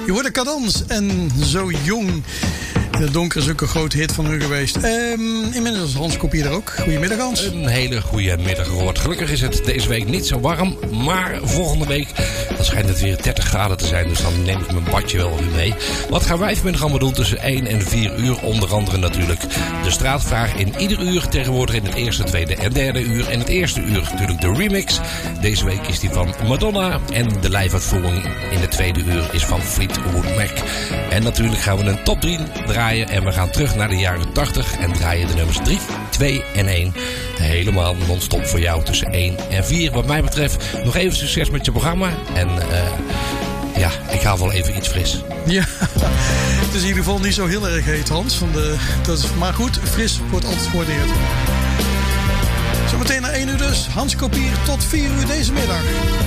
Je hoorde Cadans en Zo Jong. In het donker is ook een grote hit van hun geweest. Inmiddels is Hans Kopier er ook. Goedemiddag, Hans. Een hele goede middag, Robert. Gelukkig is het deze week niet zo warm. Maar volgende week dan schijnt het weer 30 graden te zijn. Dus dan neem ik mijn badje wel weer mee. Wat gaan wij vanmiddag allemaal doen tussen 1 en 4 uur? Onder andere natuurlijk de straatvraag in ieder uur. Tegenwoordig in het eerste, tweede en derde uur. In het eerste uur natuurlijk de remix. Deze week is die van Madonna. En de live-uitvoering in het tweede uur is van Fleetwood Mac. En natuurlijk gaan we een top 3 draaien. En we gaan terug naar de jaren 80 en draaien de nummers 3, 2 en 1. Helemaal non-stop voor jou tussen 1 en 4. Wat mij betreft nog even succes met je programma. En ja, ik haal wel even iets fris. Ja, het is in ieder geval niet zo heel erg heet, Hans. Maar goed, fris wordt altijd gewaardeerd. Zometeen naar 1 uur dus. Hans Kopier tot 4 uur deze middag.